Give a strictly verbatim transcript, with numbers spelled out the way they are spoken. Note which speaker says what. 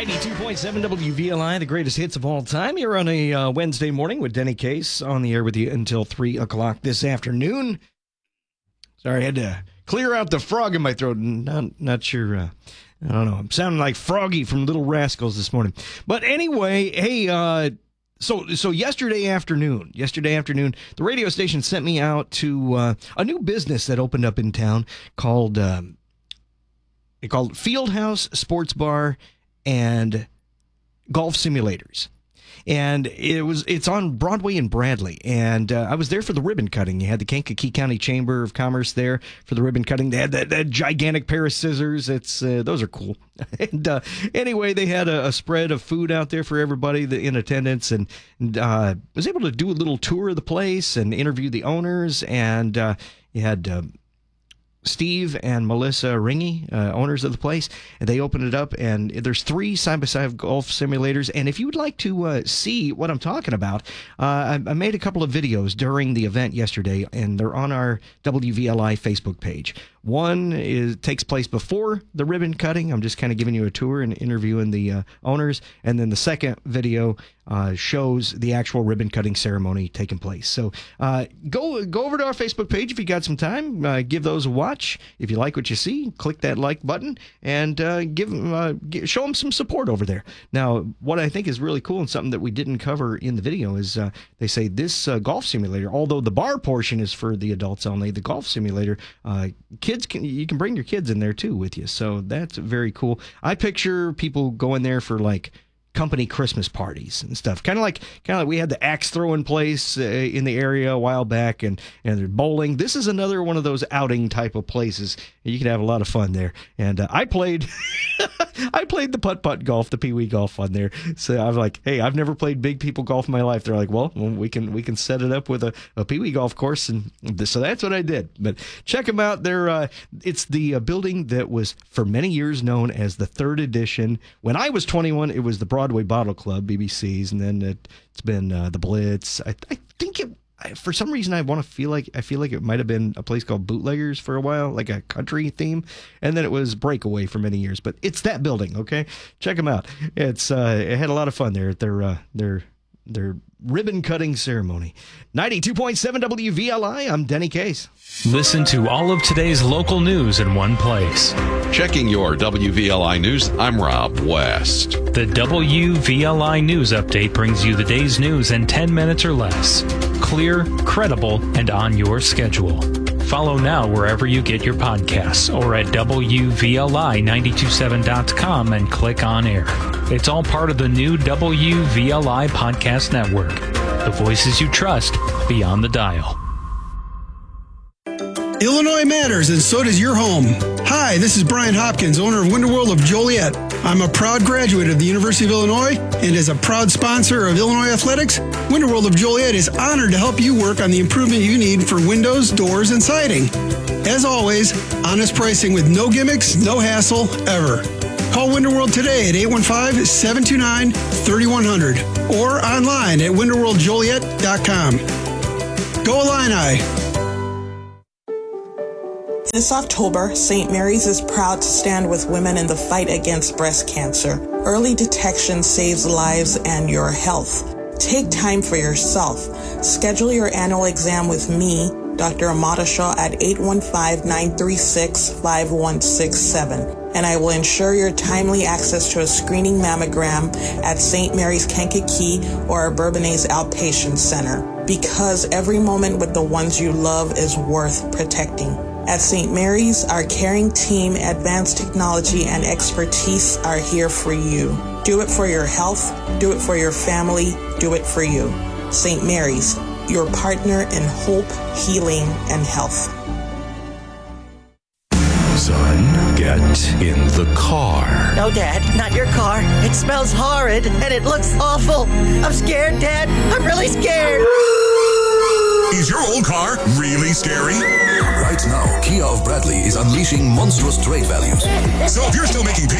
Speaker 1: ninety-two point seven W V L I, the greatest hits of all time. Here on a uh, Wednesday morning with Denny Case on the air with you until three o'clock this afternoon. Sorry, I had to clear out the frog in my throat. Not, not sure. Uh, I don't know. I'm sounding like Froggy from Little Rascals this morning. But anyway, hey, uh, so so yesterday afternoon, yesterday afternoon, the radio station sent me out to uh, a new business that opened up in town called um, it called Fieldhouse Sports Bar and Golf Simulators. And it was it's on Broadway in Bradley, and uh, I was there for the ribbon cutting. You had the Kankakee County Chamber of Commerce there for the ribbon cutting. They had that, that gigantic pair of scissors. It's uh, those are cool. And uh, anyway, they had a, a spread of food out there for everybody in attendance, and, and uh, was able to do a little tour of the place and interview the owners. And uh, you had Uh, Steve and Melissa Ringy, uh, owners of the place, and they opened it up, and there's three side-by-side golf simulators. And if you would like to uh, see what I'm talking about, uh, I, I made a couple of videos during the event yesterday, and they're on our W V L I Facebook page. One is takes place before the ribbon cutting. I'm just kind of giving you a tour and interviewing the uh, owners. And then the second video uh, shows the actual ribbon cutting ceremony taking place. So uh, go go over to our Facebook page if you got some time. Uh, give those a watch. If you like what you see, click that like button and uh, give them, uh, give, show them some support over there. Now, what I think is really cool and something that we didn't cover in the video is uh, they say this uh, golf simulator, although the bar portion is for the adults only, the golf simulator, uh, kids Can, you can bring your kids in there too with you, so that's very cool. I picture people going there for like company Christmas parties and stuff, kind of like kind of like we had the axe throwing place uh, in the area a while back, and and there's bowling. This is another one of those outing type of places. You can have a lot of fun there. And uh, I played I played the putt putt golf, the pee wee golf on there. So I was like, hey, I've never played big people golf in my life. They're like, well, well we can we can set it up with a, a pee wee golf course, and so that's what I did. But check them out. They're uh, it's the uh, building that was for many years known as the third edition. When I was twenty-one, it was the Broadway Bottle Club, B B C's, and then it, it's been uh, the Blitz. I, I think it. I, for some reason, I want to feel like I feel like it might have been a place called Bootleggers for a while, like a country theme, and then it was Breakaway for many years. But it's that building, okay? Check them out. It's uh, it had a lot of fun there at their uh, their their ribbon cutting ceremony. ninety-two point seven W V L I. I'm Denny Case.
Speaker 2: Listen to all of today's local news in one place.
Speaker 3: Checking your W V L I news, I'm Rob West.
Speaker 2: The W V L I News Update brings you the day's news in ten minutes or less. Clear, credible, and on your schedule. Follow now wherever you get your podcasts or at W V L I nine two seven dot com and click on air. It's all part of the new W V L I Podcast Network. The voices you trust beyond the dial.
Speaker 4: Illinois matters, and so does your home. Hi, this is Brian Hopkins, owner of Winterworld of Joliet. I'm a proud graduate of the University of Illinois, and as a proud sponsor of Illinois Athletics, Winterworld of Joliet is honored to help you work on the improvement you need for windows, doors, and siding. As always, honest pricing with no gimmicks, no hassle, ever. Call Winterworld today at eight one five, seven two nine, three one zero zero or online at winterworld joliet dot com. Go Illini!
Speaker 5: This October, Saint Mary's is proud to stand with women in the fight against breast cancer. Early detection saves lives and your health. Take time for yourself. Schedule your annual exam with me, Doctor Amata Shaw, at eight one five, nine three six, five one six seven. And I will ensure your timely access to a screening mammogram at Saint Mary's Kankakee or our Bourbonnais Outpatient Center. Because every moment with the ones you love is worth protecting. At Saint Mary's, our caring team, advanced technology, and expertise are here for you. Do it for your health, do it for your family, do it for you. Saint Mary's, your partner in hope, healing, and health.
Speaker 6: Son, get in the car.
Speaker 7: No, Dad, not your car. It smells horrid, and it looks awful. I'm scared, Dad. I'm really scared.
Speaker 8: Is your old car really scary?
Speaker 6: Right now, Kia of Bradley is unleashing monstrous trade values.
Speaker 8: So if you're still making